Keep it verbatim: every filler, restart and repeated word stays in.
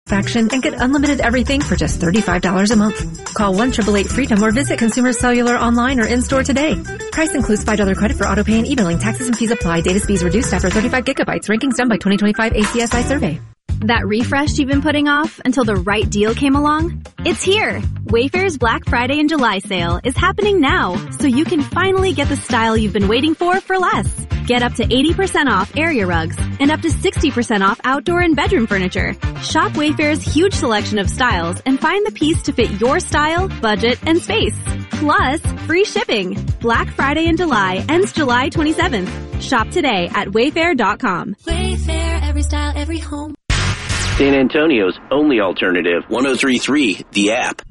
Faction and get unlimited everything for just thirty-five dollars a month. Call one eight eight eight freedom or visit Consumer Cellular online or in-store today. Price includes five dollars credit for auto pay and e-billing. Taxes and fees apply. Data speeds reduced after thirty-five gigabytes. Rankings done by twenty twenty-five A C S I survey. That refresh you've been putting off until the right deal came along? It's here! Wayfair's Black Friday and July sale is happening now, so you can finally get the style you've been waiting for for less. Get up to eighty percent off area rugs and up to sixty percent off outdoor and bedroom furniture. Shop Wayfair's huge selection of styles and find the piece to fit your style, budget, and space. Plus, free shipping. Black Friday in July ends July twenty-seventh. Shop today at wayfair dot com. Wayfair, every style, every home. San Antonio's only alternative. one oh three point three, The App.